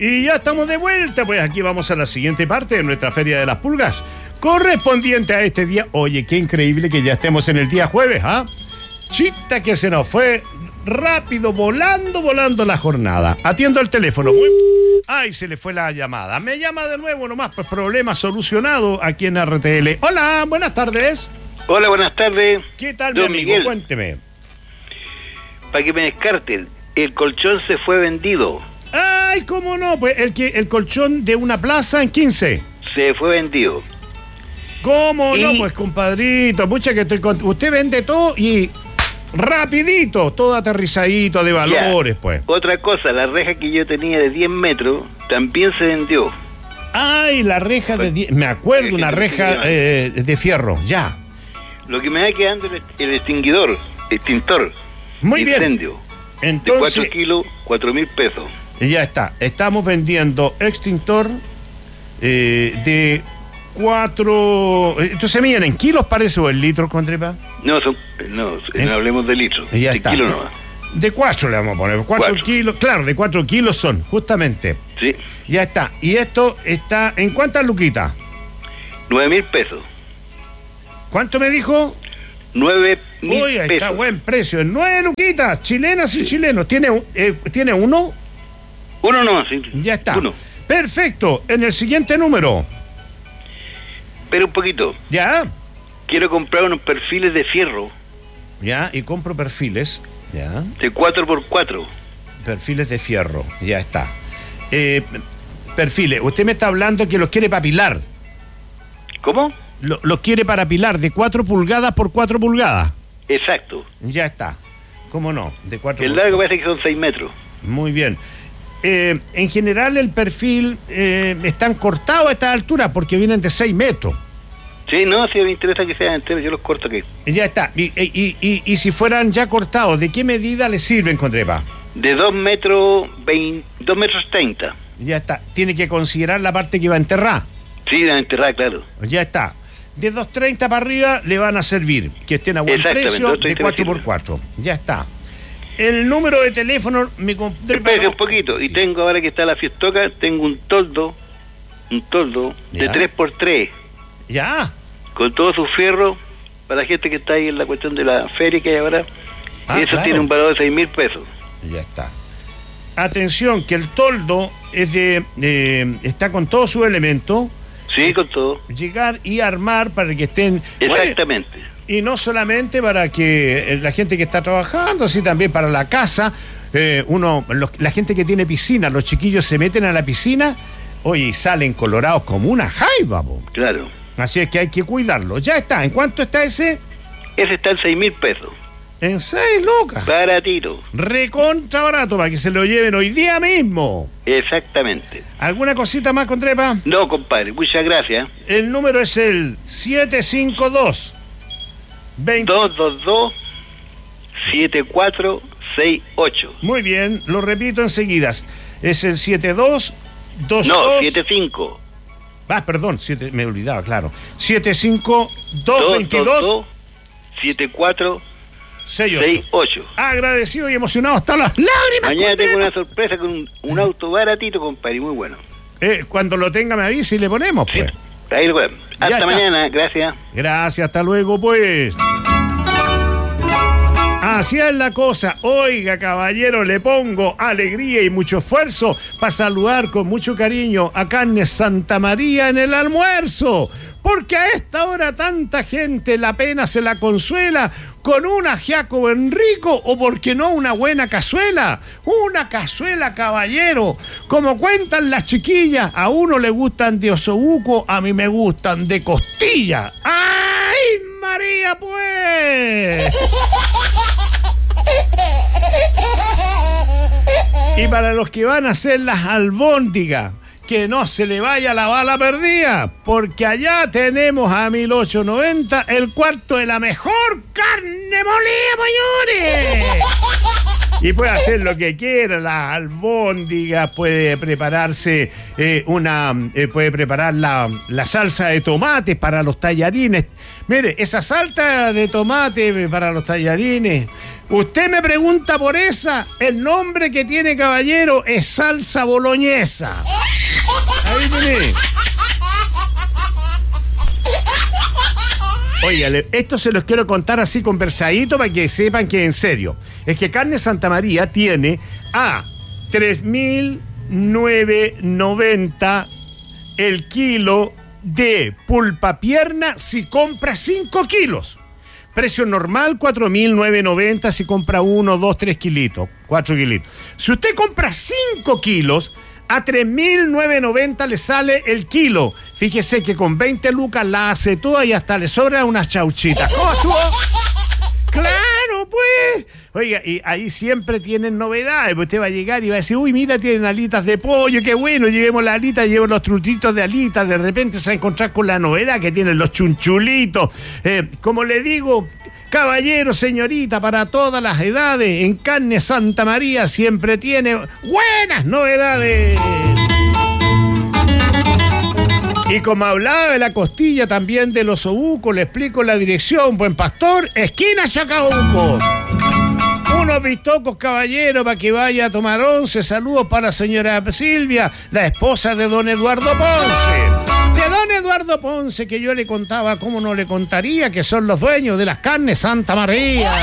Y ya estamos de vuelta, pues aquí vamos a la siguiente parte de nuestra Feria de las Pulgas, correspondiente a este día. Oye, qué increíble que ya estemos en el día jueves, ¿ah? Chita que se nos fue rápido, volando la jornada. Atiendo el teléfono. Ay, se le fue la llamada. Me llama de nuevo nomás, pues problema solucionado aquí en RTL. Hola, buenas tardes. Hola, buenas tardes. ¿Qué tal, Don mi amigo? Miguel. Cuénteme. Para que me descarten, el colchón se fue vendido. Ay, cómo no, pues el colchón de una plaza en 15. Se fue vendido. ¿Cómo no? Y- Pues, compadrito, pucha que estoy con... Usted vende todo y rapidito, todo aterrizadito de valores, Ya. pues. Otra cosa, la reja que yo tenía de 10 metros también se vendió. Ay, la reja de 10... Me acuerdo, una reja de fierro, ya. Lo que me va quedando es el extintor Muy bien. incendio. De Entonces, 4 kilos, 4.000 pesos. ya está. Estamos vendiendo extintor de 4... Entonces, miren, ¿en kilos parece o en litros, Contrepa? No, no hablemos de litros. Ya de está. kilos nomás. De 4 le vamos a poner. 4 Cuatro. kilos. Claro, de 4 kilos son, justamente. Sí, Ya está. Y esto está... ¿En cuántas luquitas? 9.000 pesos. ¿Cuánto me dijo? 9.000 Uy, ahí está pesos. buen precio. En 9 luquitas, chilenas y chilenos. ¿Tiene uno? Uno no, sí. Ya está. Uno. Perfecto. En el siguiente número. Pero un poquito. Ya. Quiero comprar unos perfiles de fierro Ya. Y compro perfiles. Ya. de 4x4. Perfiles de fierro. Ya está. Perfiles. Usted me está hablando que los quiere para pilar. ¿Cómo? Los quiere para pilar de 4 pulgadas por 4 pulgadas. Exacto. Ya está. ¿Cómo no? De 4 El largo parece que son 6 metros. Muy bien. En general el perfil están cortados a esta altura porque vienen de 6 metros. Sí, no, si me interesa que sean enteros, yo los corto aquí. Ya está. Y si fueran ya cortados, ¿de qué medida les sirven, Contrepa? De 2 metros 20, 2 metros 30. Ya está. Tiene que considerar la parte que va a enterrar. Sí, la enterrada, claro. Ya está. De 2.30 para arriba le van a servir. Que estén a buen Exactamente, precio, de 2.30 4x4. Ya está. El número de teléfono, mi Espérate un poquito. Y tengo, ahora que está la fiestoca, tengo un toldo de Ya. 3x3, Ya. con todos sus fierros, para la gente que está ahí en la cuestión de la feria que hay ahora. Ah, Eso claro. tiene un valor de 6.000 pesos. Ya está. Atención, que el toldo es está con todos sus elementos. Sí, con todo. Llegar y armar para que estén... Exactamente. Y no solamente para que la gente que está trabajando, sino también para la casa. La gente que tiene piscina, los chiquillos se meten a la piscina, oye, y salen colorados como una jaiba, po. Claro. Así es que hay que cuidarlo. Ya está. ¿En cuánto está ese? Ese está en 6.000 pesos. En 6 lucas. Baratito. Recontra barato para que se lo lleven hoy día mismo. Exactamente. ¿Alguna cosita más, Contrepa? No, compadre, muchas gracias. El número es el 752 20. 222-7468. Muy bien, lo repito enseguida. Es el 7222. No, 75. Perdón, me olvidaba, claro. 75222 7468. Agradecido y emocionado hasta las lágrimas. Mañana tengo Contrepa. una sorpresa con un auto baratito, compadre, muy bueno. Cuando lo tenga me avisa y le ponemos, Sí, pues. ahí lo vemos. Ya Hasta está. mañana, gracias. Gracias, hasta luego, pues. Así es la cosa. Oiga, caballero, le pongo alegría y mucho esfuerzo para saludar con mucho cariño a Carnes Santa María en el almuerzo. Porque a esta hora tanta gente la pena se la consuela con un ajiaco bien rico o, por qué no, una buena cazuela. Una cazuela, caballero. Como cuentan las chiquillas, a uno le gustan de osobuco, a mí me gustan de costilla. ¡Ay, María, pues! Y para los que van a hacer las albóndigas, que no se le vaya la bala perdida, porque allá tenemos a 1890 el cuarto de la mejor carne molida, mayores. Y puede hacer lo que quiera, las albóndigas, puede prepararse puede preparar la salsa de tomate para los tallarines. Mire, esa salsa de tomate para los tallarines, usted me pregunta por esa, el nombre que tiene, caballero, es salsa boloñesa. Ahí tiene. Óigale, esto se los quiero contar así conversadito para que sepan que en serio. Es que Carne Santa María tiene a 3.990 el kilo de pulpa pierna si compra 5 kilos. Precio normal 4.990 si compra 1, 2, 3 kilitos, 4 kilitos. Si usted compra 5 kilos, a 3.990 le sale el kilo. Fíjese que con 20 lucas la hace toda y hasta le sobran unas chauchitas. ¿Cómo estuvo? ¡Claro, pues! Oiga, y ahí siempre tienen novedades. Pues usted va a llegar y va a decir, uy, mira, tienen alitas de pollo, qué bueno, llevemos las alitas, llevemos los trutitos de alitas. De repente se va a encontrar con la novedad que tienen los chunchulitos. Como le digo, caballero, señorita, para todas las edades, en Carne Santa María siempre tiene buenas novedades. Y como hablaba de la costilla también de los osobucos, le explico la dirección. Buen Pastor, esquina Chacabuco. Unos bistocos, caballero, para que vaya a tomar once. Saludos para la señora Silvia, la esposa de don Eduardo Ponce. De don Eduardo Ponce, que yo le contaba, cómo no le contaría, que son los dueños de las Carnes Santa María.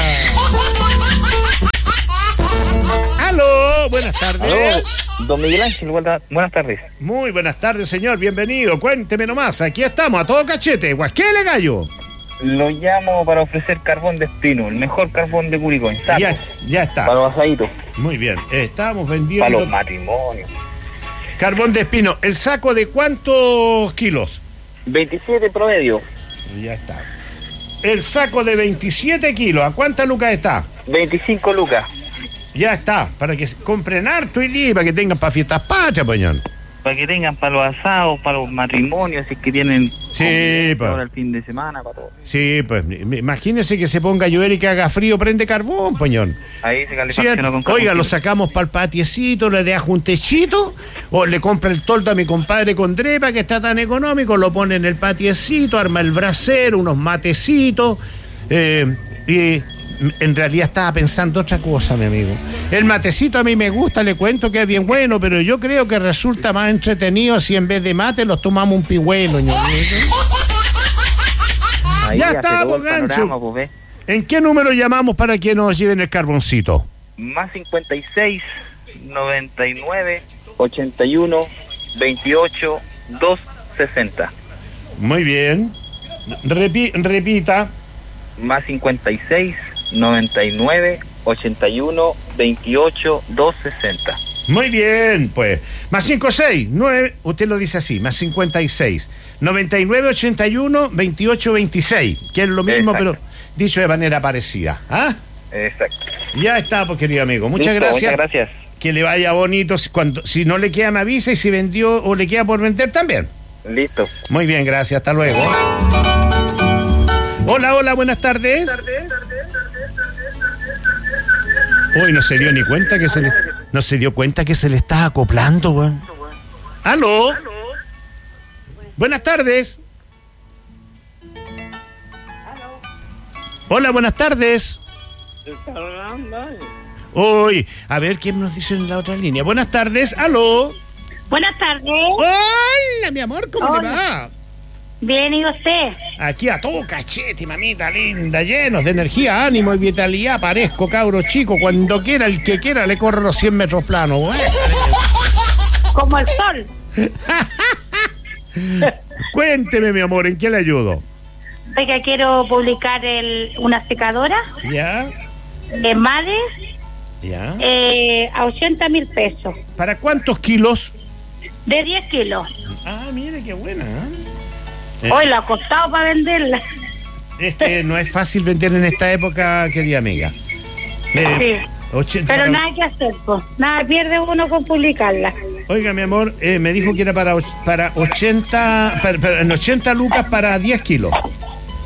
¡Aló! Buenas tardes. Aló, don Miguel Ángel, buenas tardes. Muy buenas tardes, señor, bienvenido. Cuénteme nomás, aquí estamos, a todo cachete. Guasquele, gallo. Lo llamo para ofrecer carbón de espino, el mejor carbón de Curicó. Ya está. Para los asaditos. Muy bien, estamos vendiendo... Para los matrimonios. Carbón de espino, ¿el saco de cuántos kilos? 27 promedio. Ya está. El saco de 27 kilos, ¿a cuántas lucas está? 25 lucas. Ya está, para que compren harto y para que tengan para fiestas patrias, poñón. Para que tengan para los asados, para los matrimonios, si es que tienen... Sí, pues. Ahora el fin de semana, para todo. Sí, pues, imagínese que se ponga a llover y que haga frío, prende carbón, poñón. Ahí se calefacciona con carbón. Oiga, lo sacamos para el patiecito, le deja un techito, o le compra el toldo a mi compadre Condrepa, que está tan económico, lo pone en el patiecito, arma el brasero, unos matecitos, y... En realidad estaba pensando otra cosa, mi amigo. El matecito a mí me gusta, le cuento que es bien bueno, pero yo creo que resulta más entretenido si en vez de mate los tomamos un pigüelo, ño. Ya está, Gancho. Pues, ¿En qué número llamamos para que nos lleven el carboncito? Más 56 99 81 28 260. Muy bien. Repita. Más 56 99 81 28 260. Muy bien, pues. Más 56 9, usted lo dice así, más 56 99 81 28 26, que es lo mismo, exacto, pero dicho de manera parecida. ¿Ah? Exacto. Ya está, pues, querido amigo. Muchas gracias. Muchas gracias. Que le vaya bonito. Si no le queda, me avisa, y si vendió o le queda por vender también. Listo. Muy bien, gracias. Hasta luego. Hola, buenas tardes. Uy, no se dio ni cuenta que no se dio cuenta que se le está acoplando, weón. ¿Aló? Buenas tardes. Hola, buenas tardes. Uy, a ver quién nos dice en la otra línea. Buenas tardes, aló. Buenas tardes. Hola, mi amor, ¿cómo le va? Bien, ¿y usted? Aquí a todo cachete, mamita linda, llenos de energía, ánimo y vitalidad. Parezco cabro chico, cuando quiera, el que quiera, le corro los 100 metros planos. Como el sol. Cuénteme, mi amor, ¿en qué le ayudo? Oiga, quiero publicar una secadora. ¿Ya? De Mades. ¿Ya? A 80,000 pesos. ¿Para cuántos kilos? De 10 kilos. Ah, mire, qué buena, Hoy lo ha costado para venderla. Es que no es fácil vender en esta época, querida amiga. Sí. 80, pero nada que hacer, pues. Nada pierde uno con publicarla. Oiga, mi amor, me dijo que era para 80, en 80 lucas para 10 kilos.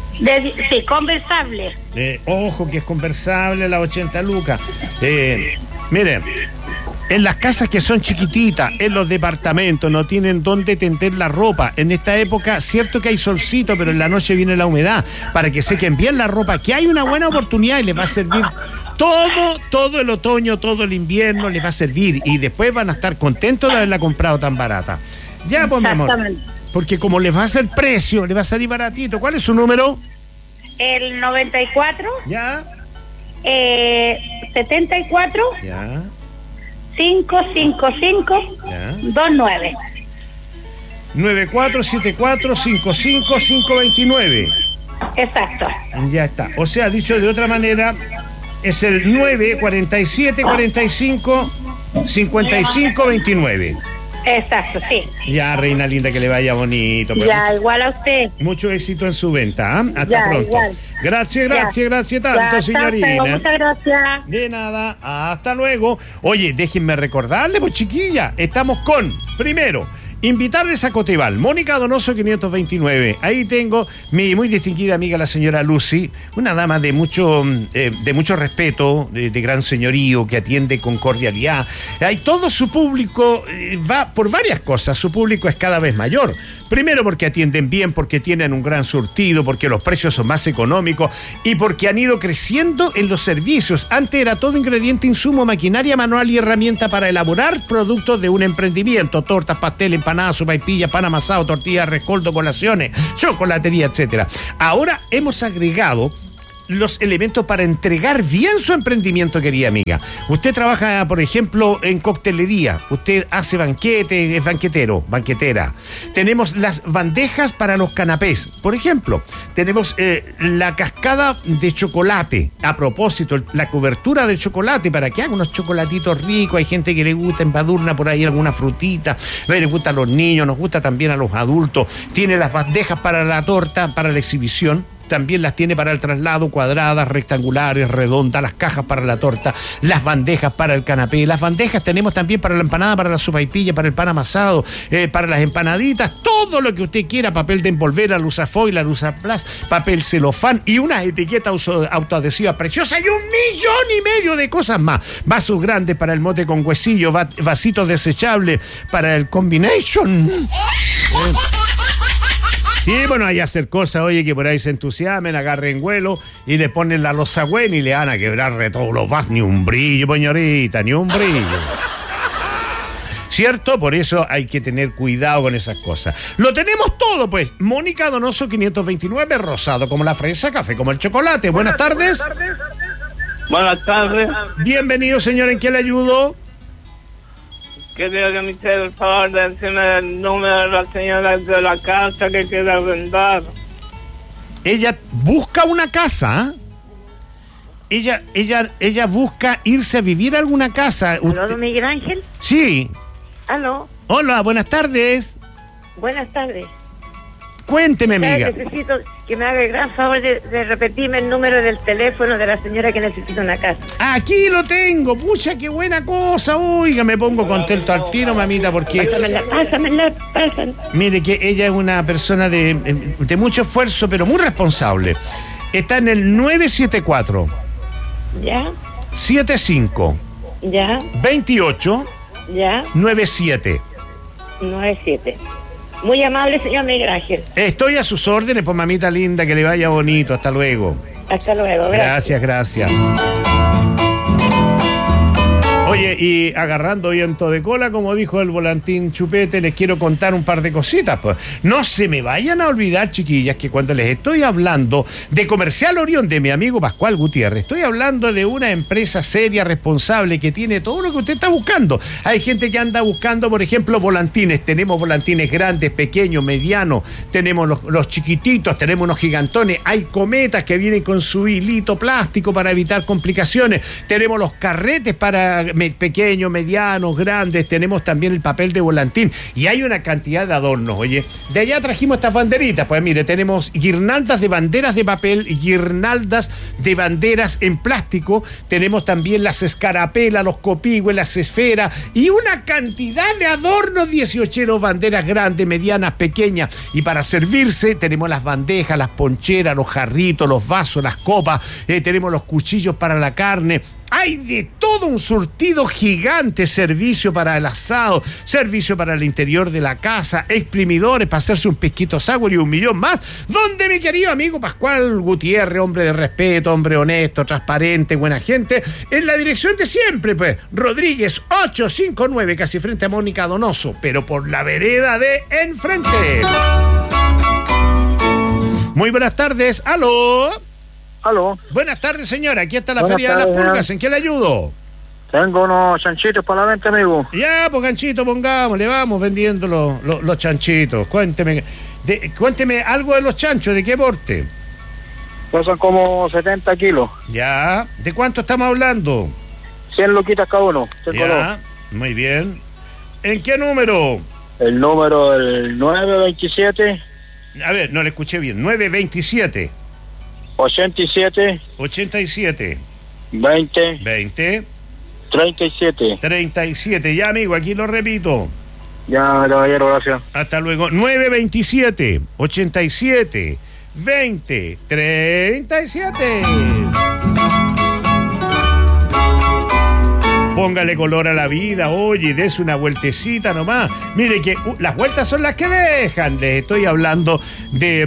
Sí, conversable. Ojo que es conversable las 80 lucas. Miren, en las casas que son chiquititas, en los departamentos, no tienen dónde tender la ropa. En esta época, cierto que hay solcito, pero en la noche viene la humedad. Para que sequen bien la ropa, que hay una buena oportunidad y les va a servir todo el otoño, todo el invierno, les va a servir. Y después van a estar contentos de haberla comprado tan barata. Ya, pues, mi amor. Porque como les va a hacer precio, les va a salir baratito. ¿Cuál es su número? El 94. Ya. 74. Ya. 555 Ya. 29. 9474-55529. Exacto. Ya está. O sea, dicho de otra manera, es el 94745-5529. Exacto, sí. Ya, reina linda, que le vaya bonito. Pues. Ya, igual a usted. Mucho éxito en su venta. ¿Eh? Hasta Ya, pronto. igual. Gracias tanto, Ya, señorina. muchas gracias. De nada, hasta luego. Oye, déjenme recordarle, pues chiquilla, estamos con, primero, invitarles a Coteval, Mónica Donoso 529. Ahí tengo mi muy distinguida amiga, la señora Lucy, una dama de mucho respeto, de gran señorío, que atiende con cordialidad. Ahí todo su público va por varias cosas. Su público es cada vez mayor. Primero porque atienden bien, porque tienen un gran surtido, porque los precios son más económicos y porque han ido creciendo en los servicios. Antes era todo ingrediente, insumo, maquinaria manual y herramienta para elaborar productos de un emprendimiento. Tortas, pastel, empanadas, sopaipillas, pan amasado, tortillas, rescoldo, colaciones, chocolatería, etcétera. Ahora hemos agregado los elementos para entregar bien su emprendimiento, querida amiga. Usted trabaja, por ejemplo, en coctelería. Usted hace banquete, es banquetero, banquetera. Tenemos las bandejas para los canapés. Por ejemplo, tenemos la cascada de chocolate. A propósito, la cobertura de chocolate para que haga unos chocolatitos ricos. Hay gente que le gusta embadurna por ahí alguna frutita. Le gusta a los niños, nos gusta también a los adultos. Tiene las bandejas para la torta, para la exhibición. También las tiene para el traslado, cuadradas, rectangulares, redondas, las cajas para la torta, las bandejas para el canapé. Las bandejas tenemos también para la empanada, para la sopaipilla, para el pan amasado, para las empanaditas, todo lo que usted quiera, papel de envolver, alusafoil, alusaplas, papel celofán y unas etiquetas autoadhesivas preciosas y 1,5 millones de cosas más. Vasos grandes para el mote con huesillo, vasitos desechables para el combination. Sí, bueno, hay que hacer cosas, oye, que por ahí se entusiasmen, agarren vuelo y le ponen la losa buena y le van a quebrar de todos los vasos. Ni un brillo, señorita, ni un brillo. ¿Cierto? Por eso hay que tener cuidado con esas cosas. Lo tenemos todo, pues. Mónica Donoso 529, rosado como la fresa, café como el chocolate. Buenas tardes. Buenas tardes. Bienvenido, señor. ¿En qué le ayudo? Quería que me hiciera el favor de decirme el número de la señora de la casa que quiere vender. Ella busca una casa, ¿eh? Ella busca irse a vivir a alguna casa. ¿Aló, don Miguel Ángel? Sí. ¿Aló? Hola, buenas tardes. Buenas tardes. Cuénteme, amiga. Necesito que me haga el gran favor de repetirme el número del teléfono de la señora que necesita una casa. Aquí lo tengo. Pucha, qué buena cosa. Oiga, me pongo contento al tiro, mamita, porque... Pásamela. Mire, que ella es una persona de mucho esfuerzo, pero muy responsable. Está en el 974. ¿Ya? 75. ¿Ya? 28. ¿Ya? 97. 97. Muy amable, señor Miguel Ángel. Estoy a sus órdenes, pues, mamita linda, que le vaya bonito. Hasta luego. Hasta luego. Gracias. Oye, y agarrando viento de cola, como dijo el volantín Chupete, les quiero contar un par de cositas. Pues. No se me vayan a olvidar, chiquillas, que cuando les estoy hablando de Comercial Orión, de mi amigo Pascual Gutiérrez, estoy hablando de una empresa seria, responsable, que tiene todo lo que usted está buscando. Hay gente que anda buscando, por ejemplo, volantines. Tenemos volantines grandes, pequeños, medianos, tenemos los chiquititos, tenemos unos gigantones, hay cometas que vienen con su hilito plástico para evitar complicaciones, tenemos los carretes para pequeños, medianos, grandes, tenemos también el papel de volantín y hay una cantidad de adornos. Oye, de allá trajimos estas banderitas, pues mire, tenemos guirnaldas de banderas de papel, guirnaldas de banderas en plástico, tenemos también las escarapelas, los copigües, las esferas y una cantidad de adornos 18, banderas grandes, medianas, pequeñas, y para servirse tenemos las bandejas, las poncheras, los jarritos, los vasos, las copas, tenemos los cuchillos para la carne. Hay de todo un surtido gigante, servicio para el asado, servicio para el interior de la casa, exprimidores para hacerse un pesquito sour y un millón más, donde mi querido amigo Pascual Gutiérrez, hombre de respeto, hombre honesto, transparente, buena gente, en la dirección de siempre, pues, Rodríguez 859, casi frente a Mónica Donoso, pero por la vereda de enfrente. Muy buenas tardes, aló. Aló. Buenas tardes, señora, aquí está la Buenas Feria de tardes, las Pulgas, señor. ¿en qué le ayudo? Tengo unos chanchitos para la venta, amigo. Ya, pues ganchito, pongámosle, vamos vendiendo los chanchitos. Cuénteme algo de los chanchos, ¿de qué porte? Pesan como 70 kilos. Ya, ¿de cuánto estamos hablando? 100 luquitas cada uno. Ya, muy bien. ¿En qué número? El número del 927. A ver, no le escuché bien. 927. 87. 87. 20. 20. 37. 37. Ya, amigo, aquí lo repito. Ya, caballero, gracias. Hasta luego. 927. 87. 20. 37. Póngale color a la vida, oye, des una vueltecita nomás. Mire que las vueltas son las que dejan. Les estoy hablando de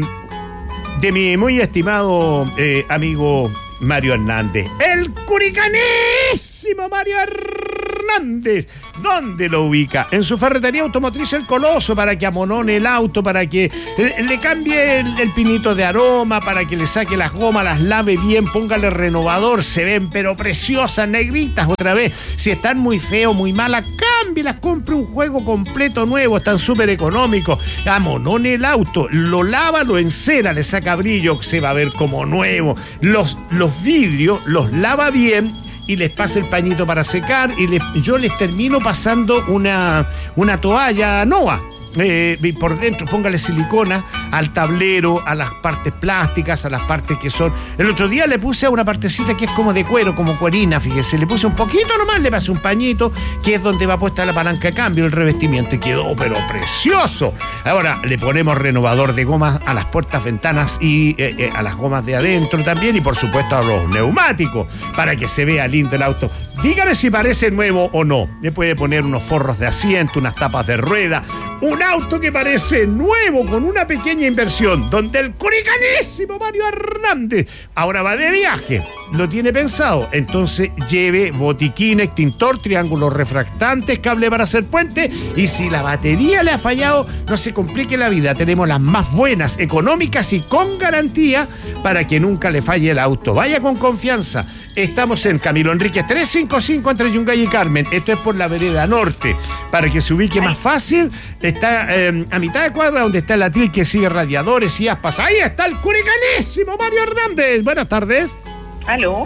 mi muy estimado amigo Mario Hernández. El curicanísimo Mario Hernández. ¿Dónde lo ubica? En su ferretería automotriz El Coloso, para que amonone el auto, para que le cambie el pinito de aroma, para que le saque las gomas, las lave bien, póngale renovador, se ven pero preciosas, negritas otra vez. Si están muy feos, muy malas, cámbielas, compre un juego completo nuevo, están súper económicos. Amonone el auto, lo lava, lo encera, le saca brillo, se va a ver como nuevo. Los vidrios los lava bien y les pasa el pañito para secar y yo les termino pasando una toalla Noa. Por dentro póngale silicona al tablero, a las partes plásticas, a las partes que son... El otro día le puse a una partecita que es como de cuero, como cuerina, fíjese, le puse un poquito nomás, le pasé un pañito, que es donde va puesta la palanca de cambio, el revestimiento, y quedó pero precioso. Ahora le ponemos renovador de gomas a las puertas, ventanas y a las gomas de adentro también, y por supuesto a los neumáticos, para que se vea lindo el auto. Dígame si parece nuevo o no. Le puede poner unos forros de asiento, unas tapas de rueda, un auto que parece nuevo con una pequeña inversión, donde el curicanísimo Mario Hernández ahora va de viaje, lo tiene pensado. Entonces lleve botiquín, extintor, triángulos refractantes, cable para hacer puente, y si la batería le ha fallado, no se complique la vida, tenemos las más buenas, económicas y con garantía para que nunca le falle el auto. Vaya con confianza. Estamos en Camilo Enríquez 355 entre Yungay y Carmen. Esto es por la vereda norte. Para que se ubique más fácil, está a mitad de cuadra donde está el atril que sigue radiadores y aspas. Ahí está el curicanísimo Mario Hernández. Buenas tardes. Aló.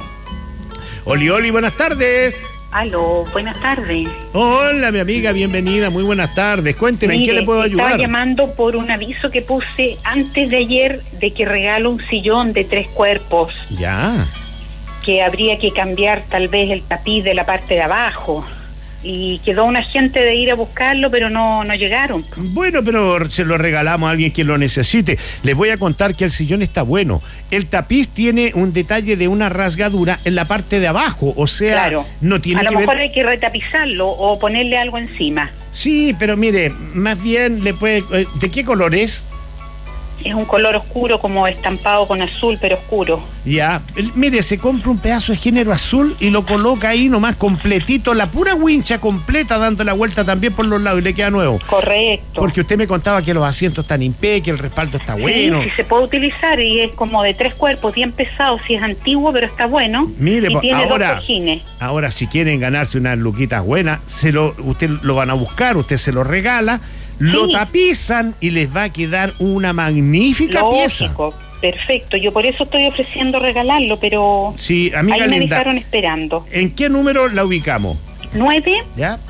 Oli, buenas tardes. Aló, buenas tardes. Hola, mi amiga, bienvenida, muy buenas tardes. Cuénteme, ¿en Mire, qué le puedo ayudar? Estaba llamando por un aviso que puse antes de ayer de que regalo un sillón de 3 cuerpos. Ya. Que habría que cambiar tal vez el tapiz de la parte de abajo. Y quedó una gente de ir a buscarlo, pero no llegaron. Bueno, pero se lo regalamos a alguien que lo necesite. Les voy a contar que el sillón está bueno. El tapiz tiene un detalle de una rasgadura en la parte de abajo, o sea, claro, no tiene a lo que mejor ver... hay que retapizarlo o ponerle algo encima. Sí, pero mire, más bien le puede... ¿De qué color es? Es un color oscuro, como estampado con azul, pero oscuro. Ya, mire, se compra un pedazo de género azul y lo coloca ahí nomás completito, la pura wincha completa, dando la vuelta también por los lados y le queda nuevo. Correcto. Porque usted me contaba que los asientos están impec, que el respaldo está bueno. Sí, se puede utilizar y es como de 3 cuerpos, bien pesado, si es antiguo, pero está bueno. Mire, y tiene ahora, 2 cojines. Ahora, si quieren ganarse unas luquitas buenas, usted lo van a buscar, usted se lo regala. Lo tapizan y les va a quedar una magnífica pieza. Lógico, perfecto. Yo por eso estoy ofreciendo regalarlo, pero sí, amiga ahí me linda, dejaron esperando. ¿En qué número la ubicamos? 9 ¿Ya?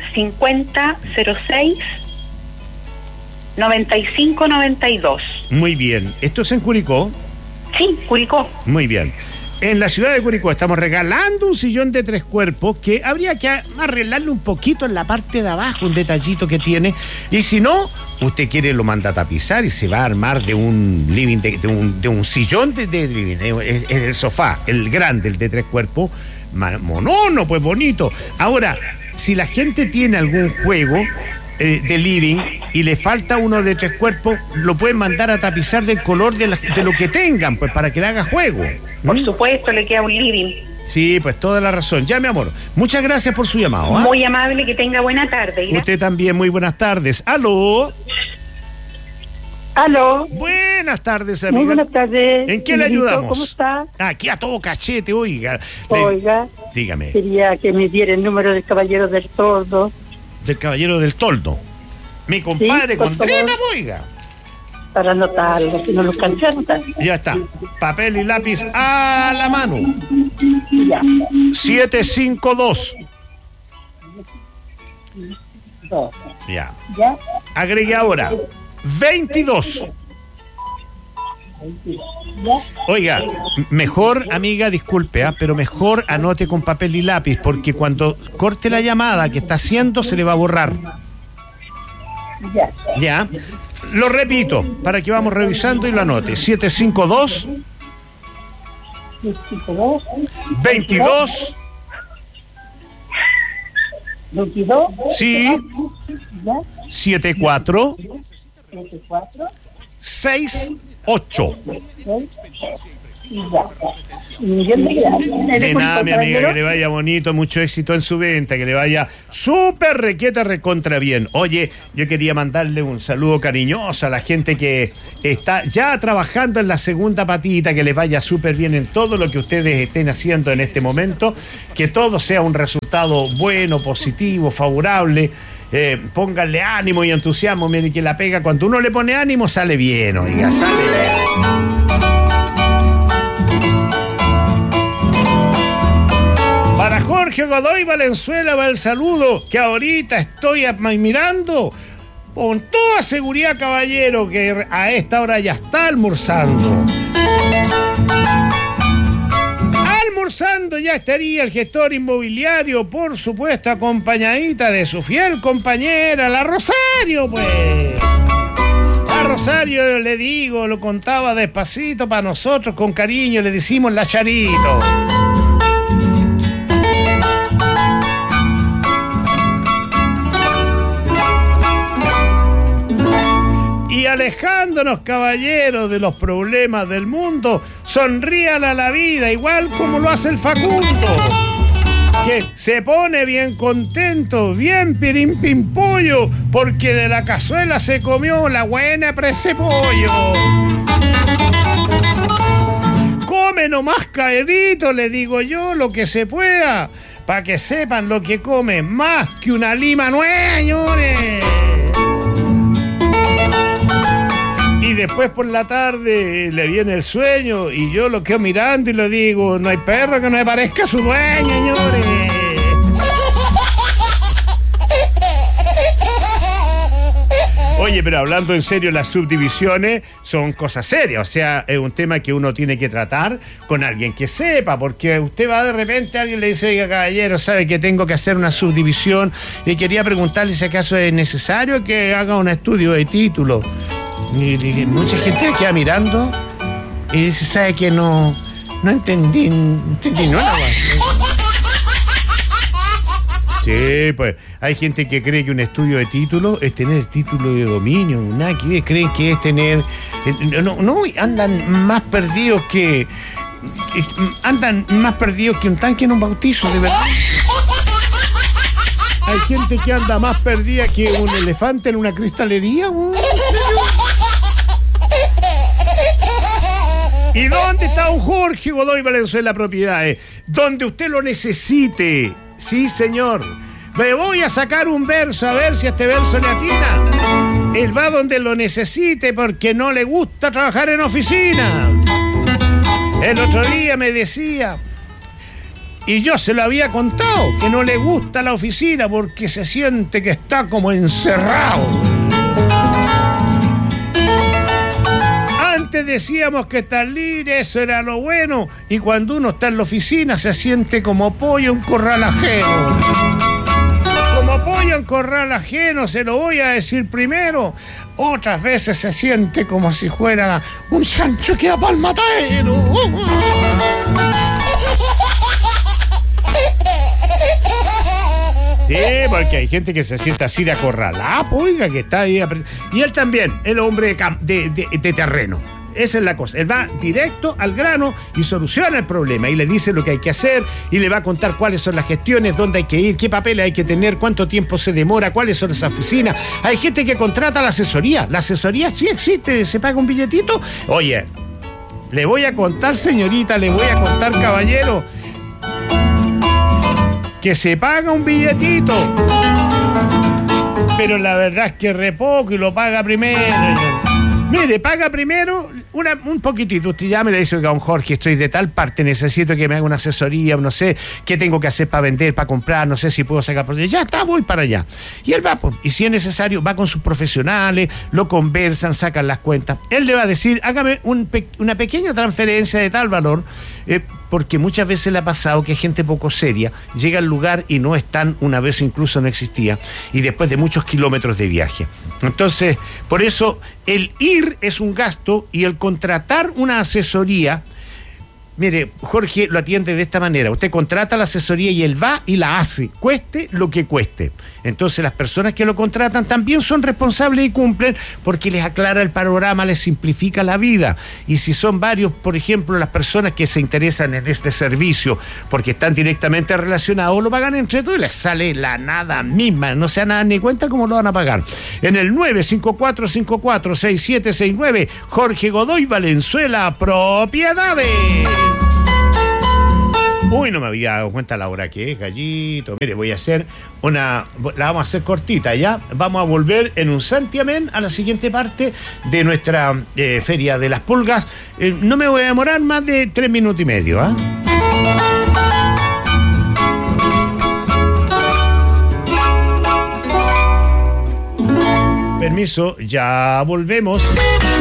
50 06 95 92. Muy bien. ¿Esto es en Curicó? Sí, Curicó. Muy bien. En la ciudad de Curicó estamos regalando un sillón de 3 cuerpos que habría que arreglarle un poquito en la parte de abajo, un detallito que tiene. Y si no, usted quiere lo manda a tapizar y se va a armar de un living, de un sillón de living. Es el sofá, el grande, el de 3 cuerpos. monono, pues bonito. Ahora, si la gente tiene algún juego de living y le falta uno de 3 cuerpos, lo pueden mandar a tapizar del color de lo que tengan, pues para que le haga juego. Por supuesto, le queda un living. Sí, pues toda la razón. Ya, mi amor, muchas gracias por su llamado. Muy amable, que tenga buena tarde. Usted también, muy buenas tardes. ¡Aló! Aló. Buenas tardes, amiga. Muy buenas tardes. ¿En qué le ayudamos? ¿Cómo está? Aquí a todo cachete, oiga. Oiga. Dígame. Quería que me diera el número del caballero del Tordo. Del caballero del Toldo. Mi compadre, Sí, con por favor. trema, oiga. Para anotarlo, si no lo alcancé a anotar. Ya está. Papel y lápiz a la mano. Ya. 752. Dos. Ya. Ya. Agregue ahora 22. Ya. Oiga, mejor, amiga, disculpe, pero mejor anote con papel y lápiz, porque cuando corte la llamada que está haciendo se le va a borrar. Ya. Ya. Lo repito, para que vamos revisando y lo anote. 752 22. 22. 22. Sí. Ya. 74 24. 68. Y ya. Un millón de gracias. De nada, mi amiga, que le vaya bonito, mucho éxito en su venta, que le vaya súper requieta, recontra bien. Oye, yo quería mandarle un saludo cariñoso a la gente que está ya trabajando en la segunda patita, que les vaya súper bien en todo lo que ustedes estén haciendo en este momento, que todo sea un resultado bueno, positivo, favorable. Pónganle ánimo y entusiasmo. Miren que la pega, cuando uno le pone ánimo, sale bien, oiga, sale bien. Para Jorge Godoy Valenzuela va el saludo, que ahorita estoy mirando con toda seguridad, caballero, que a esta hora ya está almorzando. Almorzando ya estaría el gestor inmobiliario, por supuesto, acompañadita de su fiel compañera, la Rosario, pues. La Rosario, le digo, lo contaba despacito para nosotros, con cariño, le decimos la Charito. Y alejándonos, caballeros, de los problemas del mundo, sonríale a la vida, igual como lo hace el Facundo, que se pone bien contento, bien pirimpimpollo, porque de la cazuela se comió la buena prese pollo. Come nomás, caerito, le digo yo, lo que se pueda, para que sepan lo que come, más que una lima nueva, señores. Y después por la tarde le viene el sueño y yo lo quedo mirando y le digo, no hay perro que no me parezca a su dueño, señores. Oye, pero hablando en serio, las subdivisiones son cosas serias, o sea, es un tema que uno tiene que tratar con alguien que sepa, porque usted va de repente, alguien le dice, oiga, caballero, sabe que tengo que hacer una subdivisión y quería preguntarle si acaso es necesario que haga un estudio de título. Y mucha gente queda mirando y dice, ¿sabe que no entendí nada? Sí, pues hay gente que cree que un estudio de título es tener título de dominio, nada que creen que es tener... No, andan más perdidos que un tanque en un bautizo, de verdad. Hay gente que anda más perdida que un elefante en una cristalería, güey. ¿Y dónde está un Jorge Godoy Valenzuela Propiedades? Donde usted lo necesite. Sí, señor. Me voy a sacar un verso, a ver si este verso le atina. Él va donde lo necesite porque no le gusta trabajar en oficina. El otro día me decía, y yo se lo había contado, que no le gusta la oficina porque se siente que está como encerrado. Antes decíamos que estar libre, eso era lo bueno, y cuando uno está en la oficina se siente como pollo en corral ajeno. Como pollo en corral ajeno, se lo voy a decir primero. Otras veces se siente como si fuera un chancho que va pa'l matadero. Sí, porque hay gente que se siente así de acorralada, oiga, que está ahí. Y él también, el hombre de terreno. Esa es la cosa. Él va directo al grano y soluciona el problema y le dice lo que hay que hacer y le va a contar cuáles son las gestiones, dónde hay que ir, qué papeles hay que tener, cuánto tiempo se demora, cuáles son esas oficinas. Hay gente que contrata la asesoría. La asesoría sí existe, se paga un billetito. Oye, le voy a contar, señorita, le voy a contar, caballero, que se paga un billetito. Pero la verdad es que re poco y lo paga primero. Mire, paga primero un poquitito. Usted llama y le dice, oiga, don Jorge, estoy de tal parte, necesito que me haga una asesoría, no sé qué tengo que hacer para vender, para comprar, no sé si puedo sacar por... Ya está, voy para allá. Y él va, pues, y si es necesario, va con sus profesionales, lo conversan, sacan las cuentas. Él le va a decir, hágame una pequeña transferencia de tal valor, porque muchas veces le ha pasado que gente poco seria llega al lugar y no están, una vez incluso no existía, y después de muchos kilómetros de viaje. Entonces, por eso, el ir es un gasto y el contratar una asesoría, mire, Jorge lo atiende de esta manera. Usted contrata la asesoría y él va y la hace, cueste lo que cueste. Entonces las personas que lo contratan también son responsables y cumplen porque les aclara el panorama, les simplifica la vida. Y si son varios, por ejemplo, las personas que se interesan en este servicio porque están directamente relacionados, lo pagan entre todos y les sale la nada misma. No se dan nada ni cuenta cómo lo van a pagar. En el 954-54-6769, Jorge Godoy Valenzuela, Propiedades. Uy, no me había dado cuenta la hora que es, gallito. Mire, voy a hacer la vamos a hacer cortita, ¿ya? Vamos a volver en un santiamén a la siguiente parte de nuestra Feria de las Pulgas. No me voy a demorar más de 3 minutos y medio, ¿ah? Permiso, ya volvemos.